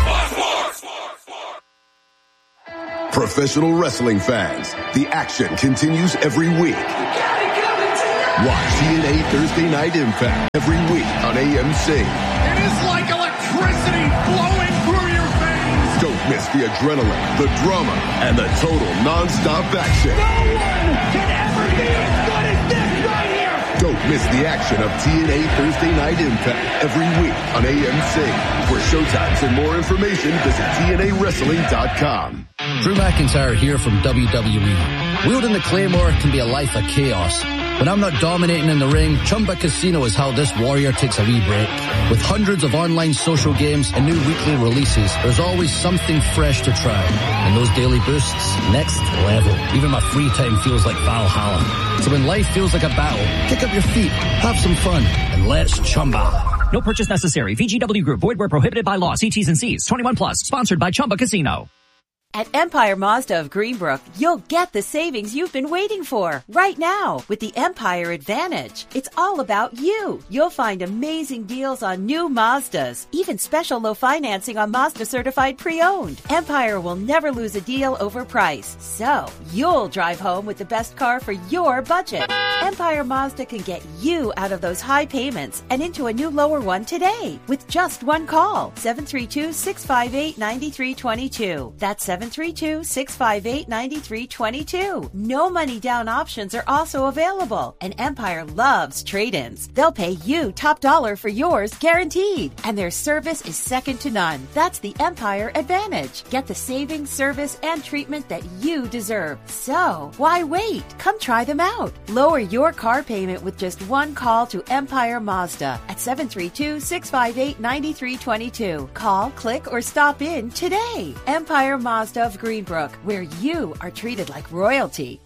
professional wrestling fans. The action continues every week. Watch T N A Thursday Night Impact every week on A M C. It is like electricity flowing through your veins. Don't miss the adrenaline, the drama, and the total non-stop action. No one can ever be as good as this right here. Don't miss the action of T N A Thursday Night Impact every week on A M C. For showtimes and more information, visit T N A wrestling dot com. Drew McIntyre here from W W E. Wielding the Claymore can be a life of chaos. When I'm not dominating in the ring, Chumba Casino is how this warrior takes a wee break. With hundreds of online social games and new weekly releases, there's always something fresh to try. And those daily boosts, next level. Even my free time feels like Valhalla. So when life feels like a battle, kick up your feet, have some fun, and let's Chumba. No purchase necessary. V G W Group. Void where prohibited by law. See T's and C's. twenty-one plus. Sponsored by Chumba Casino. At Empire Mazda of Greenbrook, you'll get the savings you've been waiting for right now with the Empire Advantage. It's all about you. You'll find amazing deals on new Mazdas, even special low financing on Mazda certified pre-owned. Empire will never lose a deal over price, so you'll drive home with the best car for your budget. Empire Mazda can get you out of those high payments and into a new lower one today with just one call. seven three two, six five eight, nine three two two. That's seven three two, six five eight, nine three two two. No money down options are also available. And Empire loves trade-ins. They'll pay you top dollar for yours guaranteed. And their service is second to none. That's the Empire Advantage. Get the savings, service, and treatment that you deserve. So, why wait? Come try them out. Lower your car payment with just one call to Empire Mazda at seven three two, six five eight, nine three two two. Call, click, or stop in today. Empire Mazda of Greenbrook, where you are treated like royalty.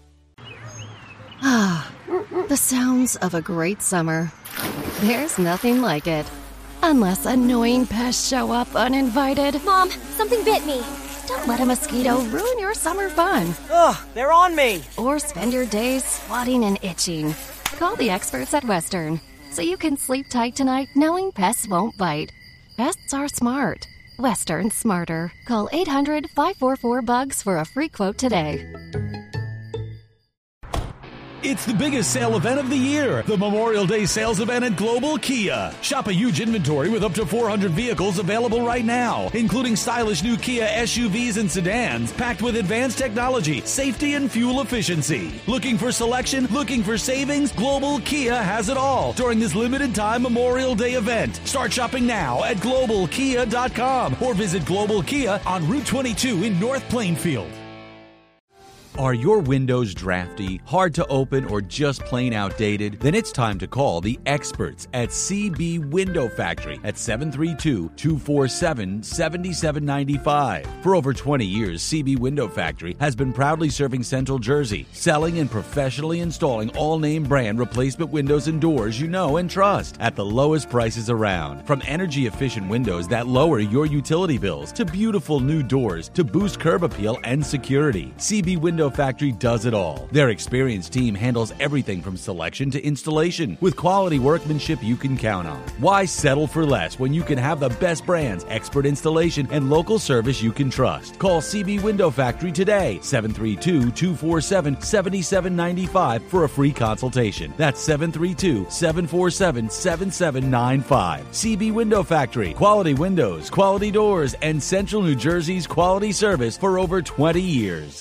Ah, the sounds of a great summer. There's nothing like it. Unless annoying pests show up uninvited. Mom, something bit me. Don't let a mosquito ruin your summer fun. Ugh, they're on me. Or spend your days swatting and itching. Call the experts at Western, so you can sleep tight tonight knowing pests won't bite. Pests are smart. Western smarter. Call eight hundred, five four four, bugs for a free quote today. It's the biggest sale event of the year, the Memorial Day sales event at Global Kia. Shop a huge inventory with up to four hundred vehicles available right now, including stylish new Kia S U Vs and sedans packed with advanced technology, safety, and fuel efficiency. Looking for selection? Looking for savings? Global Kia has it all during this limited time Memorial Day event. Start shopping now at global kia dot com or visit Global Kia on Route twenty-two in North Plainfield. Are your windows drafty, hard to open, or just plain outdated? Then it's time to call the experts at C B Window Factory at seven three two, two four seven, seven seven nine five. For over twenty years, C B Window Factory has been proudly serving Central Jersey, selling and professionally installing all-name brand replacement windows and doors you know and trust at the lowest prices around. From energy-efficient windows that lower your utility bills to beautiful new doors to boost curb appeal and security, C B Window Window Factory does it all. Their experienced team handles everything from selection to installation with quality workmanship you can count on. Why settle for less when you can have the best brands, expert installation, and local service you can trust? Call C B Window Factory today, seven three two, two four seven, seven seven nine five for a free consultation. That's seven three two, seven four seven, seven seven nine five. C B Window Factory. Quality windows, quality doors, and Central New Jersey's quality service for over twenty years.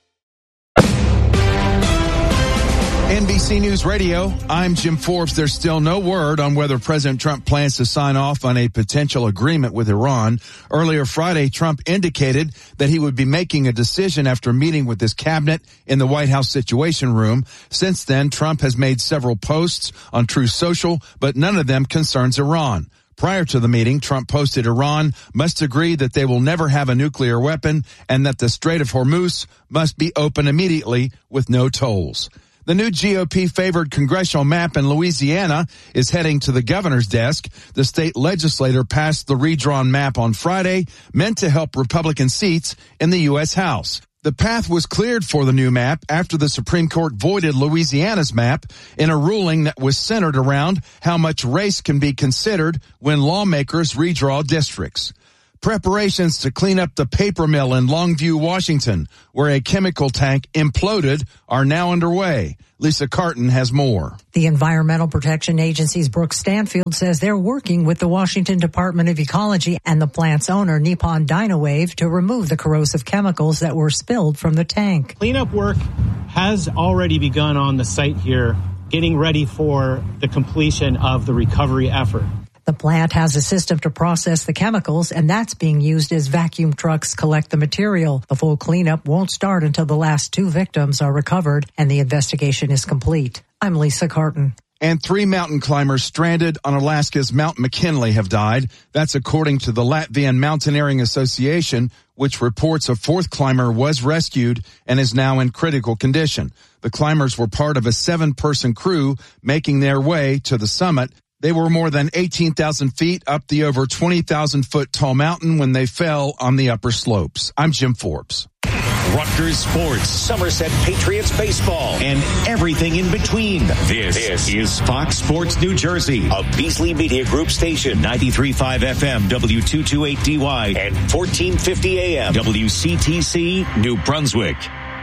N B C News Radio, I'm Jim Forbes. There's still no word on whether President Trump plans to sign off on a potential agreement with Iran. Earlier Friday, Trump indicated that he would be making a decision after meeting with his cabinet in the White House Situation Room. Since then, Trump has made several posts on Truth Social, but none of them concerns Iran. Prior to the meeting, Trump posted Iran must agree that they will never have a nuclear weapon and that the Strait of Hormuz must be open immediately with no tolls. The new G O P-favored congressional map in Louisiana is heading to the governor's desk. The state legislature passed the redrawn map on Friday, meant to help Republican seats in the U S House. The path was cleared for the new map after the Supreme Court voided Louisiana's map in a ruling that was centered around how much race can be considered when lawmakers redraw districts. Preparations to clean up the paper mill in Longview, Washington, where a chemical tank imploded, are now underway. Lisa Carton has more. The Environmental Protection Agency's Brooke Stanfield says they're working with the Washington Department of Ecology and the plant's owner, Nippon Dynawave, to remove the corrosive chemicals that were spilled from the tank. Cleanup work has already begun on the site here, getting ready for the completion of the recovery effort. The plant has a system to process the chemicals, and that's being used as vacuum trucks collect the material. The full cleanup won't start until the last two victims are recovered and the investigation is complete. I'm Lisa Carton. And three mountain climbers stranded on Alaska's Mount McKinley have died. That's according to the Latvian Mountaineering Association, which reports a fourth climber was rescued and is now in critical condition. The climbers were part of a seven-person crew making their way to the summit. They were more than eighteen thousand feet up the over twenty thousand foot tall mountain when they fell on the upper slopes. I'm Jim Forbes. Rutgers Sports, Somerset Patriots baseball, and everything in between. This, this is Fox Sports New Jersey, a Beasley Media Group station, ninety-three point five F M, W two twenty-eight D Y, and fourteen fifty A M, W C T C, New Brunswick.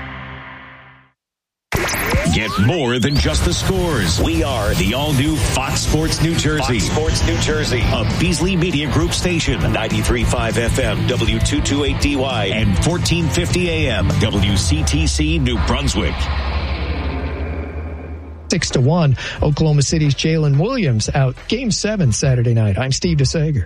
Get more than just the scores. We are the all-new Fox Sports New Jersey. Fox Sports New Jersey, a Beasley Media Group station, ninety-three point five F M, W two twenty-eight D Y, and fourteen fifty A M, W C T C, New Brunswick. Six to one, Oklahoma City's Jalen Williams out. Game seven Saturday night. I'm Steve DeSager.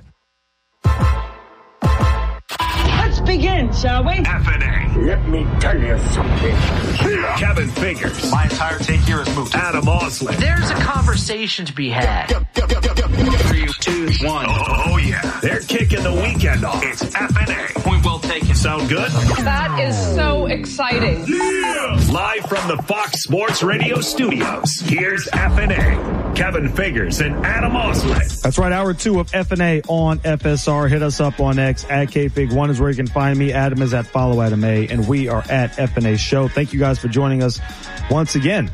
Let's begin, shall we? F N A. Let me tell you something. Kevin Figures. My entire take here is moved. Adam Osley. There's a conversation to be had. Three, two, one. Oh, oh yeah. They're kicking the weekend off. It's F N A. Point well taken. Sound good? That is so exciting. Yeah! Live from the Fox Sports Radio studios, here's F N A. Kevin Figures and Adam Osley. That's right. Hour two of F N A on F S R. Hit us up on X at K Fig one is where you can find me. Adam is at Follow Adam A, and we are at F N A Show. Thank you guys for joining us once again.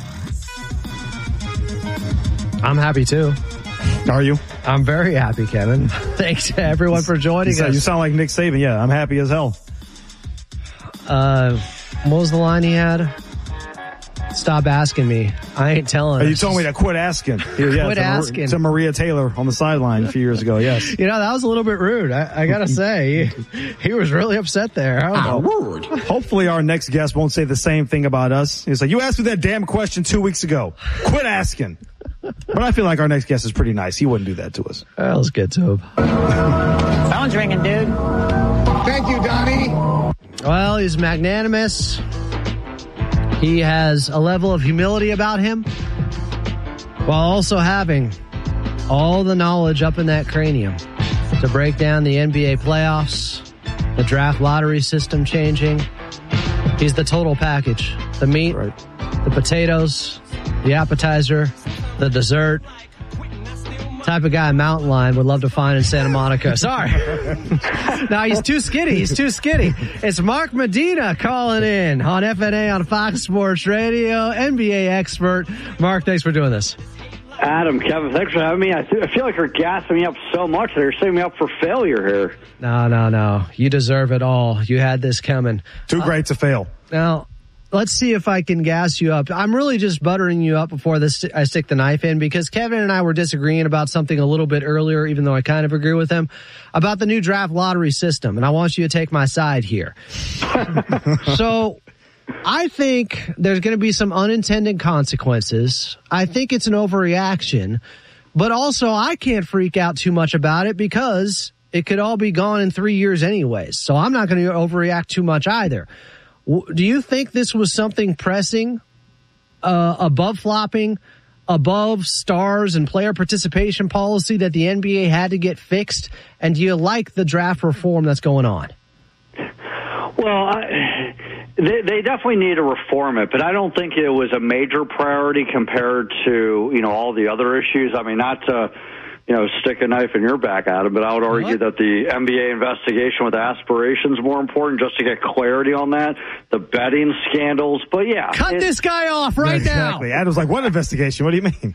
I'm happy too. Are you? I'm very happy, Kevin. Thanks to everyone for joining you sound, us. You sound like Nick Saban. Yeah, I'm happy as hell. Uh, what was the line he had? Stop asking me. I ain't telling. Oh, you told me to quit asking. Yeah, quit to asking. Mar- to Maria Taylor on the sideline a few years ago. Yes. You know, that was a little bit rude. I, I gotta say, he, he was really upset there. I don't know. Rude. Hopefully our next guest won't say the same thing about us. He's like, you asked me that damn question two weeks ago. Quit asking. But I feel like our next guest is pretty nice. He wouldn't do that to us. That was good, Tobe. Phone's ringing, dude. Thank you, Donnie. Well, he's magnanimous. He has a level of humility about him while also having all the knowledge up in that cranium to break down the N B A playoffs, the draft lottery system changing. He's the total package. The meat, right. The potatoes, the appetizer, the dessert. Type of guy a mountain lion would love to find in Santa Monica. Sorry. No, he's too skinny. He's too skinny. It's Mark Medina calling in on F N A on Fox Sports Radio, N B A expert. Mark, thanks for doing this. Adam, Kevin, thanks for having me. I, th- I feel like you're gassing me up so much that you're setting me up for failure here. No, no, no. You deserve it all. You had this coming. Too great uh, to fail. Now, let's see if I can gas you up. I'm really just buttering you up before this I stick the knife in, because Kevin and I were disagreeing about something a little bit earlier, even though I kind of agree with him, about the new draft lottery system. And I want you to take my side here. So I think there's going to be some unintended consequences. I think it's an overreaction, but also I can't freak out too much about it because it could all be gone in three years anyways. So I'm not going to overreact too much either. Do you think this was something pressing, uh, above flopping, above stars and player participation policy that the N B A had to get fixed? And do you like the draft reform that's going on? Well, I, they, they definitely need to reform it, but I don't think it was a major priority compared to, you know, all the other issues. I mean, not to, you know, stick a knife in your back, Adam, but I would argue what? that the N B A investigation with aspirations is more important, just to get clarity on that. The betting scandals, but yeah. Cut it, this guy off right exactly. now. Exactly. Adam's like, what investigation? What do you mean?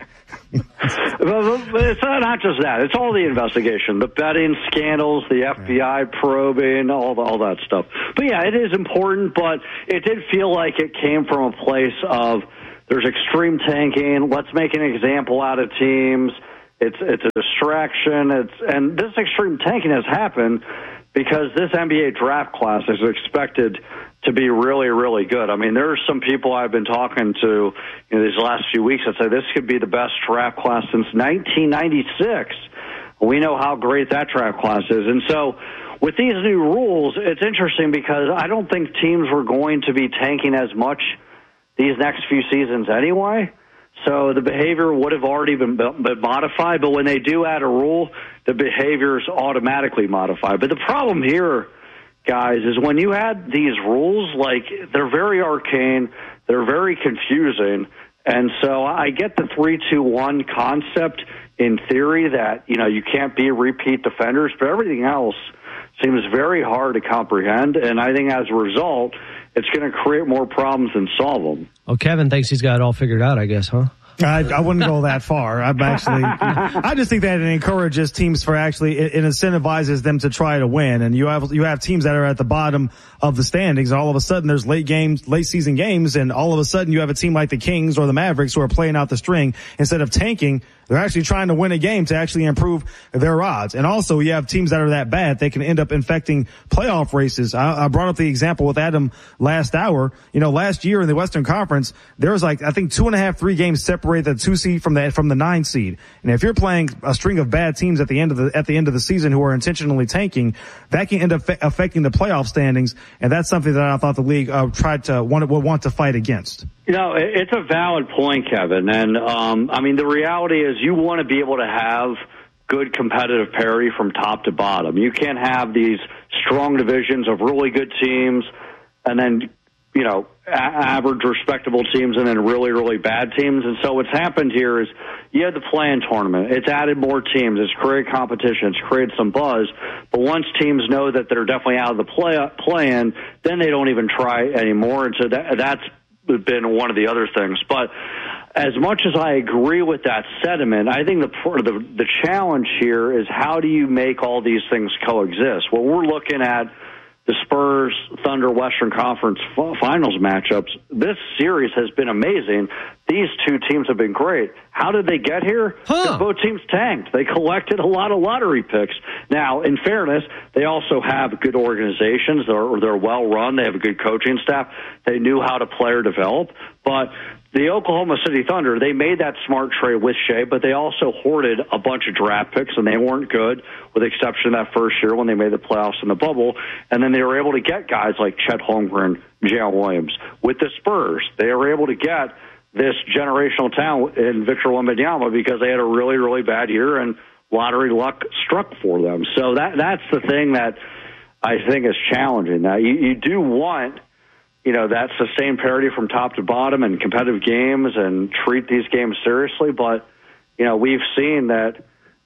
but, but it's not, not just that. It's all the investigation, the betting scandals, the F B I probing, all the, all that stuff. But yeah, it is important, but it did feel like it came from a place of there's extreme tanking. Let's make an example out of teams. It's it's a distraction. It's and this extreme tanking has happened because this N B A draft class is expected to be really, really good. I mean, there are some people I've been talking to in these last few weeks that say this could be the best draft class since nineteen ninety-six. We know how great that draft class is. And so with these new rules, it's interesting because I don't think teams were going to be tanking as much these next few seasons anyway. So the behavior would have already been, been modified, but when they do add a rule, the behavior is automatically modified. But the problem here, guys, is when you add these rules, like, they're very arcane, they're very confusing, and so I get the three two one concept in theory that, you know, you can't be repeat defenders, but everything else seems very hard to comprehend, and I think as a result, it's going to create more problems than solve them. Oh, Kevin thinks he's got it all figured out, I guess, huh? I, I wouldn't go that far. I'm actually, I just think that it encourages teams for actually, it, it incentivizes them to try to win. And you have, you have teams that are at the bottom of the standings. And all of a sudden there's late games, late season games. And all of a sudden you have a team like the Kings or the Mavericks who are playing out the string. Instead of tanking, they're actually trying to win a game to actually improve their odds. And also you have teams that are that bad, they can end up infecting playoff races. I, I brought up the example with Adam last hour. You know, last year in the Western Conference, there was like, I think two and a half, three games separate the two seed from the from the nine seed. And if you're playing a string of bad teams at the end of the at the end of the season who are intentionally tanking, that can end up fa- affecting the playoff standings. And that's something that I thought the league uh, tried to want would want to fight against. You know, it's a valid point, Kevin. And um, I mean, the reality is you want to be able to have good competitive parity from top to bottom. You can't have these strong divisions of really good teams and then, you know, a- average, respectable teams and then really, really bad teams. And so what's happened here is you had the play-in tournament. It's added more teams. It's created competition. It's created some buzz. But once teams know that they're definitely out of the play- play-in, then they don't even try anymore. And so that, that's been one of the other things. But as much as I agree with that sentiment, I think the, the, the challenge here is how do you make all these things coexist? Well, we're looking at the Spurs Thunder Western Conference Finals matchups. This series has been amazing. These two teams have been great. How did they get here? Huh. Both teams tanked. They collected a lot of lottery picks. Now, in fairness, they also have good organizations. They're, they're well run. They have a good coaching staff. They knew how to play or develop. But the Oklahoma City Thunder, they made that smart trade with Shea, but they also hoarded a bunch of draft picks, and they weren't good, with the exception of that first year when they made the playoffs in the bubble. And then they were able to get guys like Chet Holmgren, Jalen Williams. With the Spurs, they were able to get this generational talent in Victor Wembanyama because they had a really, really bad year, and lottery luck struck for them. So that that's the thing that I think is challenging. Now, you, you do want, you know, that sustained parity from top to bottom and competitive games and treat these games seriously. But, you know, we've seen that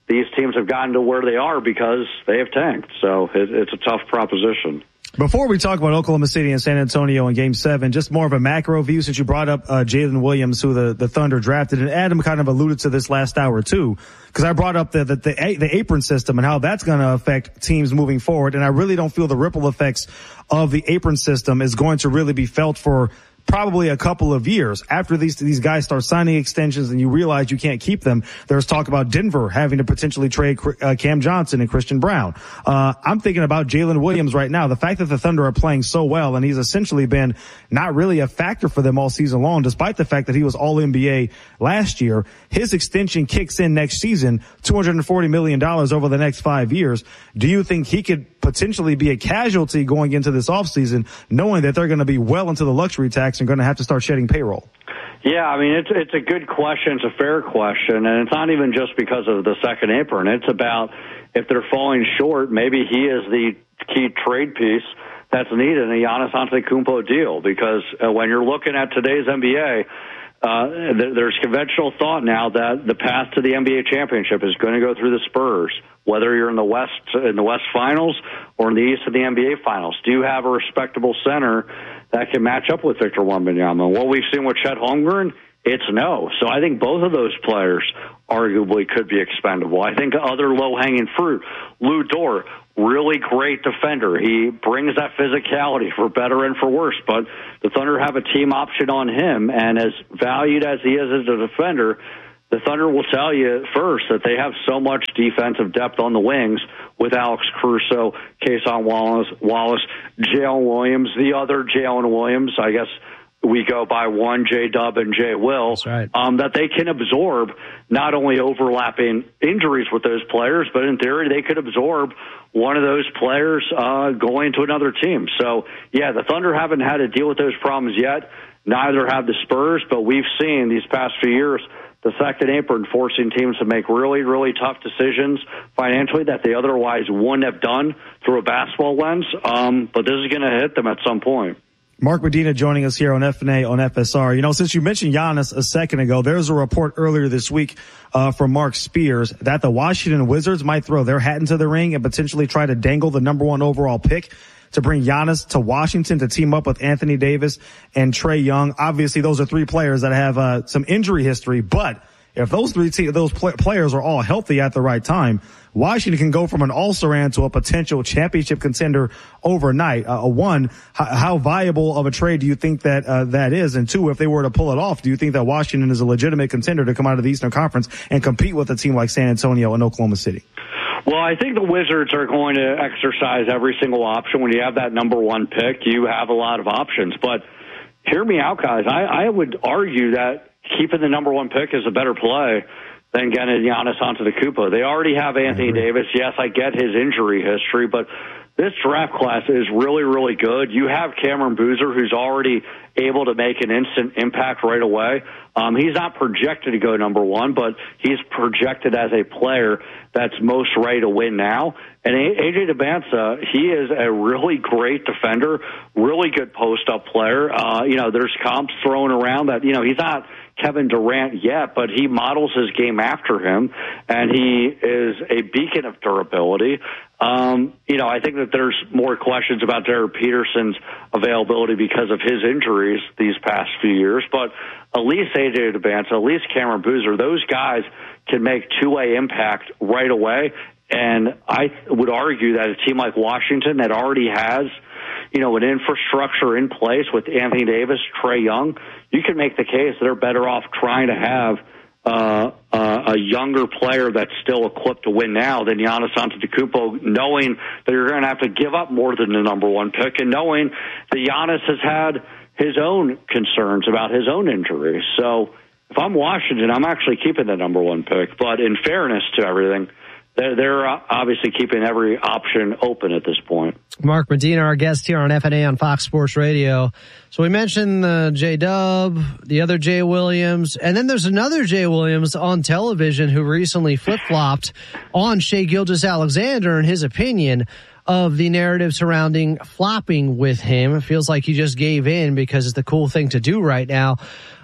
these teams have gotten to where they are because they have tanked. So it, it's a tough proposition. Before we talk about Oklahoma City and San Antonio in Game seven, just more of a macro view since you brought up uh, Jalen Williams, who the, the Thunder drafted, and Adam kind of alluded to this last hour too, because I brought up the, the, the, the apron system and how that's going to affect teams moving forward, and I really don't feel the ripple effects of the apron system is going to really be felt for probably a couple of years after these these guys start signing extensions and you realize you can't keep them. There's talk about Denver having to potentially trade uh, Cam Johnson and Christian Brown. Uh, I'm thinking about Jalen Williams right now. The fact that the Thunder are playing so well and he's essentially been not really a factor for them all season long, despite the fact that he was all N B A last year. His extension kicks in next season, two hundred forty million dollars over the next five years. Do you think he could potentially be a casualty going into this offseason, knowing that they're going to be well into the luxury tax and going to have to start shedding payroll? Yeah, I mean, it's it's a good question. It's a fair question. And it's not even just because of the second apron. It's about if they're falling short, maybe he is the key trade piece that's needed in a Giannis Antetokounmpo deal. Because uh, when you're looking at today's N B A, uh, th- there's conventional thought now that the path to the N B A championship is going to go through the Spurs, whether you're in the West, in the West Finals or in the East of the N B A Finals. Do you have a respectable center that can match up with Victor Wembanyama? What we've seen with Chet Holmgren, it's no. So I think both of those players arguably could be expendable. I think other low-hanging fruit, Lou Dort, really great defender. He brings that physicality for better and for worse, but the Thunder have a team option on him, and as valued as he is as a defender, the Thunder will tell you first that they have so much defensive depth on the wings with Alex Caruso, Kason Wallace, Wallace, Jalen Williams, the other Jalen Williams, I guess we go by one, J-Dub and J-Will, That's right. um, that they can absorb not only overlapping injuries with those players, but in theory they could absorb one of those players uh, going to another team. So, yeah, the Thunder haven't had to deal with those problems yet. Neither have the Spurs, but we've seen these past few years the second apron forcing teams to make really, really tough decisions financially that they otherwise wouldn't have done through a basketball lens. Um, but this is going to hit them at some point. Mark Medina joining us here on F N A on F S R. You know, since you mentioned Giannis a second ago, there's a report earlier this week uh, from Mark Spears that the Washington Wizards might throw their hat into the ring and potentially try to dangle the number one overall pick to bring Giannis to Washington to team up with Anthony Davis and Trae Young. Obviously, those are three players that have uh, some injury history, but if those three te- those pl- players are all healthy at the right time, Washington can go from an all-Saran to a potential championship contender overnight. Uh, one, h- how viable of a trade do you think that uh, that is? And two, if they were to pull it off, do you think that Washington is a legitimate contender to come out of the Eastern Conference and compete with a team like San Antonio and Oklahoma City? Well, I think the Wizards are going to exercise every single option. When you have that number one pick, you have a lot of options. But hear me out, guys. I, I would argue that keeping the number one pick is a better play than getting Giannis Antetokounmpo. They already have Anthony Davis. Yes, I get his injury history, but this draft class is really, really good. You have Cameron Boozer, who's already able to make an instant impact right away. Um, he's not projected to go number one, but he's projected as a player that's most ready to win now. And A J Debinsa, he is a really great defender, really good post-up player. Uh, you know, there's comps thrown around that, you know, he's not Kevin Durant yet, but he models his game after him, and he is a beacon of durability. Um, you know, I think that there's more questions about Derek Peterson's availability because of his injuries these past few years, but at least A J Debinsa, at least Cameron Boozer, those guys can make two-way impact right away. And I would argue that a team like Washington that already has, you know, an infrastructure in place with Anthony Davis, Trae Young, you can make the case they're better off trying to have uh, uh, a younger player that's still equipped to win now than Giannis Antetokounmpo, knowing that you're going to have to give up more than the number one pick and knowing that Giannis has had his own concerns about his own injuries. So if I'm Washington, I'm actually keeping the number one pick. But in fairness to everything, They're, they're obviously keeping every option open at this point. Mark Medina, our guest here on F N A on Fox Sports Radio. So we mentioned the J-Dub, the other Jay Williams, and then there's another Jay Williams on television who recently flip-flopped on Shai Gilgeous-Alexander and his opinion of the narrative surrounding flopping with him. It feels like he just gave in because it's the cool thing to do right now.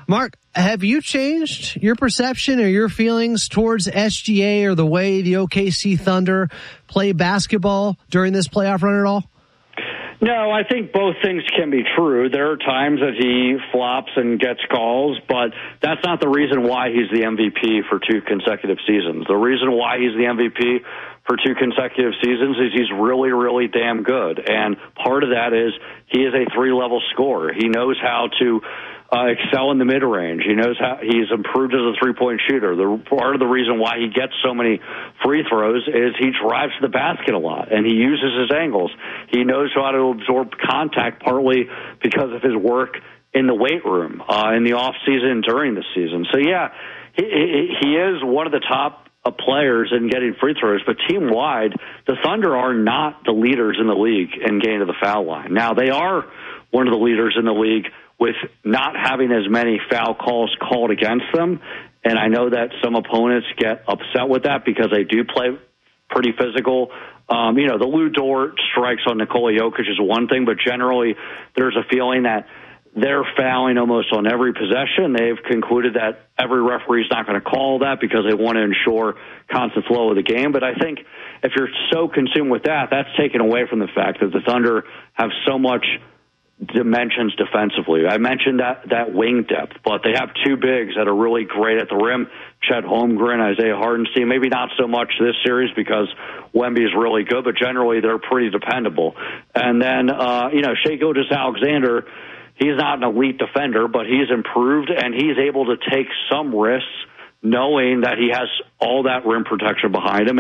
Mark, have you changed your perception or your feelings towards S G A or the way the O K C Thunder play basketball during this playoff run at all? No, I think both things can be true. There are times that he flops and gets calls, but that's not the reason why he's the M V P for two consecutive seasons. The reason why he's the M V P for two consecutive seasons is he's really, really damn good. And part of that is he is a three-level scorer. He knows how to Uh, excel in the mid-range. He knows how he's improved as a three-point shooter. The part of the reason why he gets so many free throws is he drives to the basket a lot, and he uses his angles. He knows how to absorb contact, partly because of his work in the weight room uh, in the off season during the season. So yeah, he, he, he is one of the top uh, players in getting free throws. But team wide, the Thunder are not the leaders in the league in getting to the foul line. Now they are one of the leaders in the league with not having as many foul calls called against them. And I know that some opponents get upset with that because they do play pretty physical. Um, you know, the Lou Dort strikes on Nikola Jokic is one thing, but generally there's a feeling that they're fouling almost on every possession. They've concluded that every referee is not going to call that because they want to ensure constant flow of the game. But I think if you're so consumed with that, that's taken away from the fact that the Thunder have so much dimensions defensively. I mentioned that that wing depth, but they have two bigs that are really great at the rim, Chet Holmgren, Isaiah Hardenstein. Maybe not so much this series because Wemby is really good, but generally they're pretty dependable. And then, uh, you know, Shai Gilgeous-Alexander, he's not an elite defender, but he's improved, and he's able to take some risks knowing that he has all that rim protection behind him.